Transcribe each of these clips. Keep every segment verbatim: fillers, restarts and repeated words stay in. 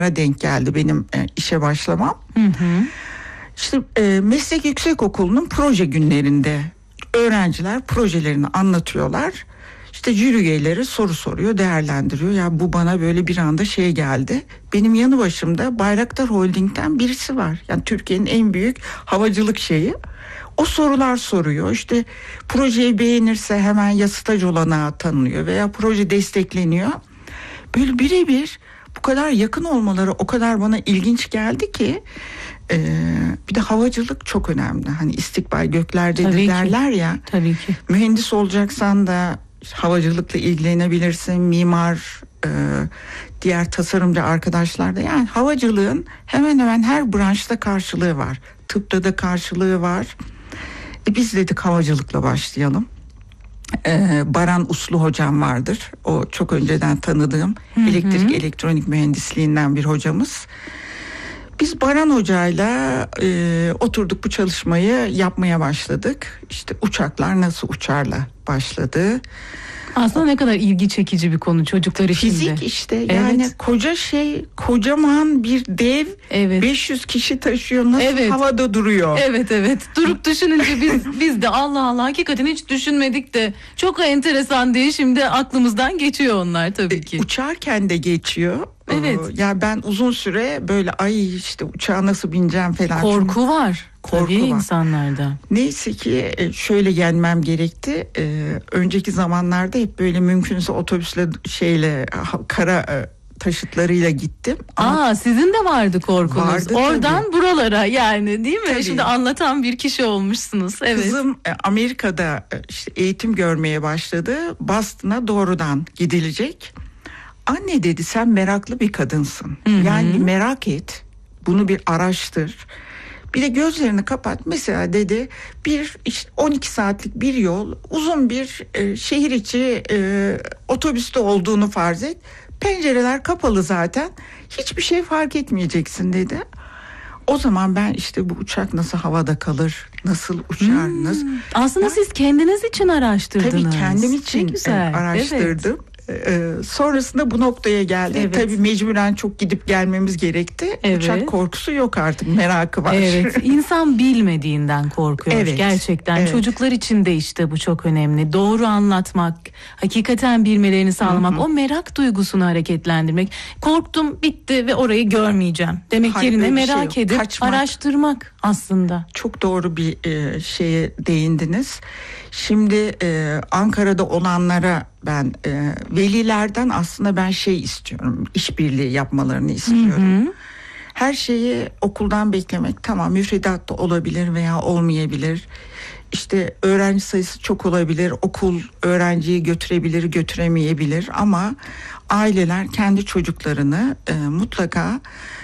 denk geldi benim e, işe başlamam. Hı hı. İşte e, meslek yüksekokulu'nun proje günlerinde öğrenciler projelerini anlatıyorlar. İşte jüri üyeleri soru soruyor, değerlendiriyor. Ya bu bana böyle bir anda şey geldi. Benim yanı başımda Bayraktar Holding'den birisi var. Yani Türkiye'nin en büyük havacılık şeyi. O sorular soruyor. İşte projeyi beğenirse hemen ya staj olanağı tanınıyor veya proje destekleniyor. Böyle birebir bu kadar yakın olmaları o kadar bana ilginç geldi ki. Ee, bir de havacılık çok önemli. Hani istikbal göklerde de derler ya. Tabii ki. Mühendis olacaksan da havacılıkla ilgilenebilirsin. Mimar, e, diğer tasarımcı arkadaşlar da. Yani havacılığın hemen hemen her branşta karşılığı var. Tıpta da karşılığı var. E, biz dedik havacılıkla başlayalım. Ee, Baran Uslu hocam vardır. O çok önceden tanıdığım hı hı. elektrik elektronik mühendisliğinden bir hocamız. Biz Baran Hoca'yla e, oturduk bu çalışmayı yapmaya başladık. İşte uçaklar nasıl uçarla başladı. Aslında ne kadar ilgi çekici bir konu çocuklar için de. Fizik işte evet. Yani koca şey kocaman bir dev evet. beş yüz kişi taşıyor nasıl evet. havada duruyor. Evet evet durup düşününce biz biz de Allah Allah hakikaten hiç düşünmedik de çok enteresan diye şimdi aklımızdan geçiyor onlar tabii ki. E, uçarken de geçiyor. Evet. Ya yani ben uzun süre böyle ay işte uçağa nasıl bineceğim falan. Korku var. Korku Tabii var. insanlarda. Neyse ki şöyle yenmem gerekti. Ee, önceki zamanlarda hep böyle mümkünse otobüsle şeyle kara taşıtlarıyla gittim. Ama Aa sizin de vardı korkunuz. Vardı, oradan tabii. buralara yani değil mi? Tabii. Şimdi anlatan bir kişi olmuşsunuz. Evet. Kızım Amerika'da işte eğitim görmeye başladı. Boston'a doğrudan gidilecek. Anne dedi sen meraklı bir kadınsın. Hı hı. Yani merak et. Bunu bir araştır. Bir de gözlerini kapat. Mesela dedi bir işte on iki saatlik bir yol uzun bir e, şehir içi e, otobüste olduğunu farz et. Pencereler kapalı zaten. Hiçbir şey fark etmeyeceksin dedi. O zaman ben işte bu uçak nasıl havada kalır, nasıl uçar, hmm. nasıl... Aslında ya, siz kendiniz için araştırdınız. Tabii kendim için güzel. araştırdım. Evet. Ee, sonrasında bu noktaya geldi. Evet. Tabii mecburen çok gidip gelmemiz gerekti. Evet. Uçak korkusu yok artık, merakı var. Evet, insan bilmediğinden korkuyor. Evet. Gerçekten evet. Çocuklar için de işte bu çok önemli. Doğru anlatmak, hakikaten bilmelerini sağlamak, Hı-hı. o merak duygusunu hareketlendirmek. Korktum, bitti ve orayı görmeyeceğim demek Hayır, yerine merak şey edip Kaçmak. araştırmak aslında. Çok doğru bir e, şeye değindiniz. Şimdi e, Ankara'da olanlara ben e, velilerden aslında ben şey istiyorum, işbirliği yapmalarını istiyorum. Hı hı. Her şeyi okuldan beklemek tamam, müfredatta olabilir veya olmayabilir. İşte öğrenci sayısı çok olabilir, okul öğrenciyi götürebilir, götüremeyebilir ama aileler kendi çocuklarını e, mutlaka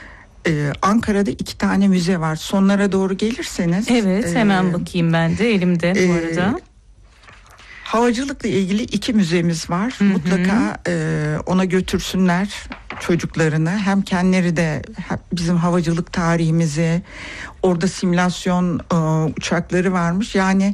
Ee, Ankara'da iki tane müze var. Sonlara doğru gelirseniz. Evet, hemen e, bakayım ben de elimde bu e, arada. Havacılıkla ilgili iki müzemiz var. Hı-hı. Mutlaka e, ona götürsünler çocuklarını. Hem kendileri de hem bizim havacılık tarihimizi, orada simülasyon e, uçakları varmış. Yani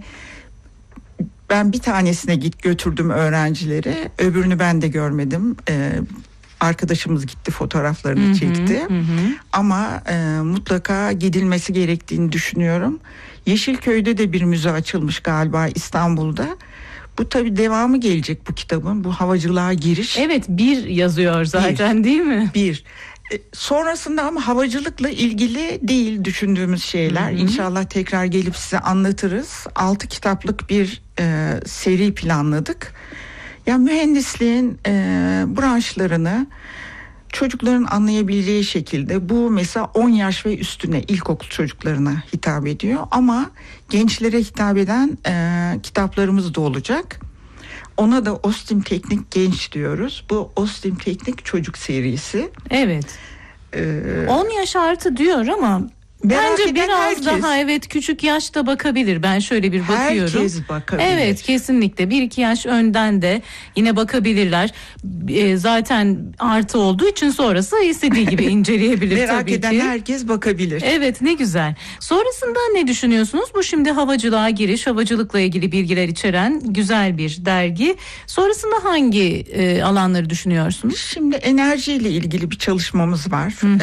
ben bir tanesine git götürdüm öğrencileri. Öbürünü ben de görmedim. E, Arkadaşımız gitti, fotoğraflarını hı hı, çekti. Hı hı. Ama e, mutlaka gidilmesi gerektiğini düşünüyorum. Yeşilköy'de de bir müze açılmış galiba İstanbul'da. Bu tabii devamı gelecek bu kitabın. Bu havacılığa giriş. Evet, bir yazıyor zaten bir, değil mi? Bir. E, sonrasında ama havacılıkla ilgili değil düşündüğümüz şeyler. Hı hı. İnşallah tekrar gelip size anlatırız. Altı kitaplık bir e, seri planladık. Ya mühendisliğin e, branşlarını çocukların anlayabileceği şekilde, bu mesela on yaş ve üstüne ilkokul çocuklarına hitap ediyor ama gençlere hitap eden e, kitaplarımız da olacak. Ona da Ostim Teknik Genç diyoruz. Bu Ostim Teknik Çocuk serisi. Evet. Ee, on yaş artı diyor ama Merak Bence biraz herkes, daha evet küçük yaşta bakabilir. Ben şöyle bir bakıyorum. Herkes bakabilir. Evet kesinlikle bir iki yaş önden de yine bakabilirler. E, zaten artı olduğu için sonrası istediği gibi inceleyebilir Merak tabii eden ki. herkes bakabilir. Evet ne güzel. Sonrasında ne düşünüyorsunuz? Bu şimdi havacılığa giriş, havacılıkla ilgili bilgiler içeren güzel bir dergi. Sonrasında hangi e, alanları düşünüyorsunuz? Şimdi enerjiyle ilgili bir çalışmamız var. Hı.